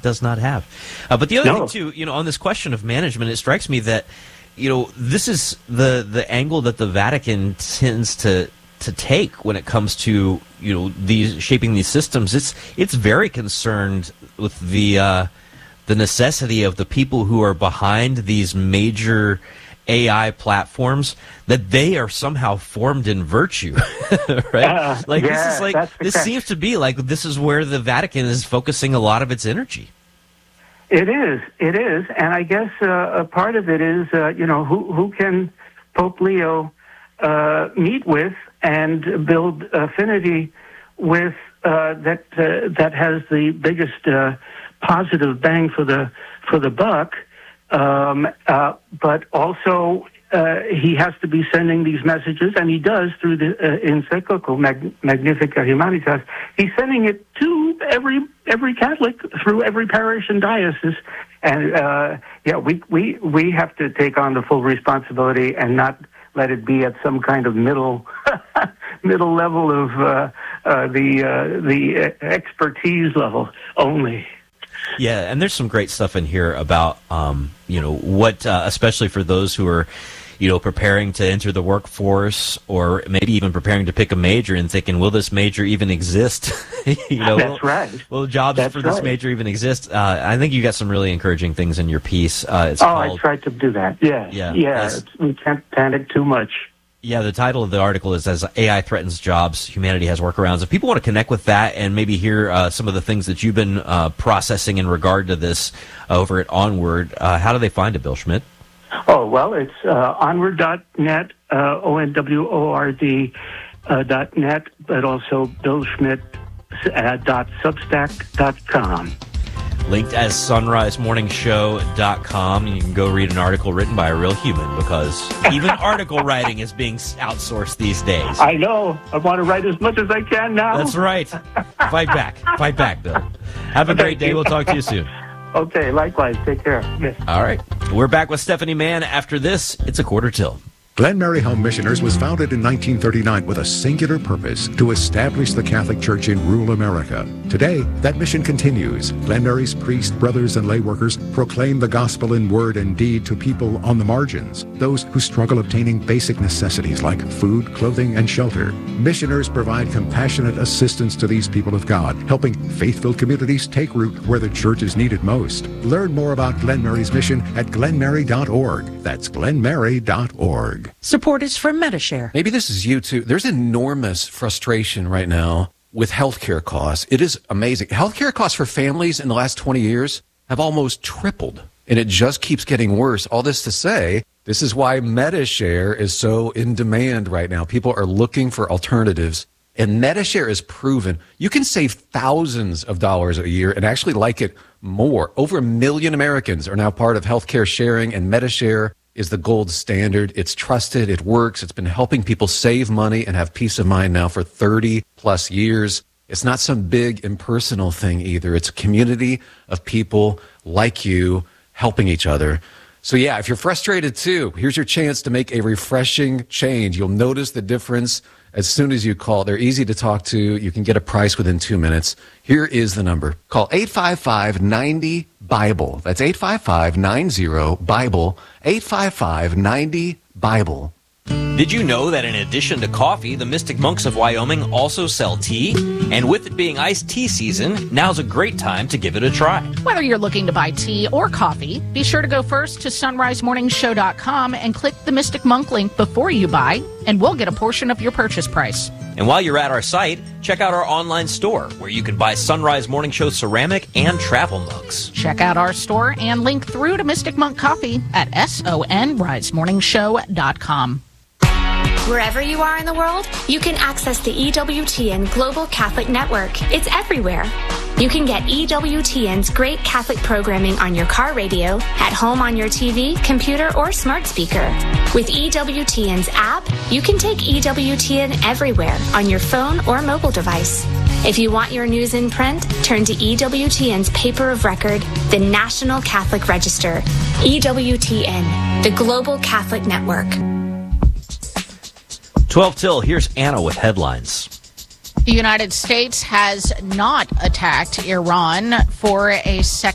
does not have. But the other thing, too, on this question of management, it strikes me that, this is the angle that the Vatican tends to take when it comes to, these shaping these systems. It's very concerned with the necessity of the people who are behind these major AI platforms, that they are somehow formed in virtue, right? This seems to be like this is where the Vatican is focusing a lot of its energy. It is, and I guess a part of it is, who can Pope Leo meet with and build affinity with that has the biggest positive bang for the buck. But also he has to be sending these messages, and he does through the encyclical Magnificat Humanitas. He's sending it to every Catholic through every parish and diocese, and we have to take on the full responsibility and not let it be at some kind of middle level of the expertise level only. Yeah, and there's some great stuff in here about, what, especially for those who are, preparing to enter the workforce, or maybe even preparing to pick a major and thinking, will this major even exist? That's right. Will jobs this major even exist? I think you got some really encouraging things in your piece. I tried to do that. Yeah. We can't panic too much. Yeah, the title of the article is As AI Threatens Jobs, Humanity Has Workarounds. If people want to connect with that and maybe hear some of the things that you've been processing in regard to this over at Onward, how do they find it, Bill Schmidt? Oh, well, it's onward.net, onward.net, but also billschmidt.substack.com. Linked as sunrisemorningshow.com. You can go read an article written by a real human, because even article writing is being outsourced these days. I know. I want to write as much as I can now. That's right. Fight back, Bill. Have a great day. We'll talk to you soon. Okay, likewise. Take care. Yes. All right. We're back with Stephanie Mann. After this, it's a quarter till. Glen Mary Home Missioners was founded in 1939 with a singular purpose: to establish the Catholic Church in rural America. Today, that mission continues. Glen Mary's priests, brothers, and lay workers proclaim the gospel in word and deed to people on the margins, those who struggle obtaining basic necessities like food, clothing, and shelter. Missioners provide compassionate assistance to these people of God, helping faith-filled communities take root where the church is needed most. Learn more about Glen Mary's mission at glenmary.org. That's glenmary.org. Support is from Medi-Share. Maybe this is you too. There's enormous frustration right now with healthcare costs. It is amazing. Healthcare costs for families in the last 20 years have almost tripled, and it just keeps getting worse. All this to say, this is why Medi-Share is so in demand right now. People are looking for alternatives, and Medi-Share is proven. You can save thousands of dollars a year and actually like it more. Over 1 million Americans are now part of healthcare sharing, and Medi-Share is the gold standard. It's trusted. It works. It's been helping people save money and have peace of mind now for 30 plus years. It's not some big impersonal thing either. It's a community of people like you helping each other. So yeah, if you're frustrated too, here's your chance to make a refreshing change. You'll notice the difference as soon as you call. They're easy to talk to. You can get a price within 2 minutes. Here is the number. Call 855-90-BIBLE. That's 855-90-BIBLE. 855-90-BIBLE. Did you know that in addition to coffee, the Mystic Monks of Wyoming also sell tea? And with it being iced tea season, now's a great time to give it a try. Whether you're looking to buy tea or coffee, be sure to go first to sunrisemorningshow.com and click the Mystic Monk link before you buy, and we'll get a portion of your purchase price. And while you're at our site, check out our online store, where you can buy Sunrise Morning Show ceramic and travel mugs. Check out our store and link through to Mystic Monk Coffee at sonrisemorningshow.com. Wherever you are in the world, you can access the EWTN Global Catholic Network. It's everywhere. You can get EWTN's great Catholic programming on your car radio, at home on your TV, computer, or smart speaker. With EWTN's app, you can take EWTN everywhere on your phone or mobile device. If you want your news in print, turn to EWTN's paper of record, the National Catholic Register. EWTN, the Global Catholic Network. 12 till, here's Anna with headlines. The United States has not attacked Iran for a second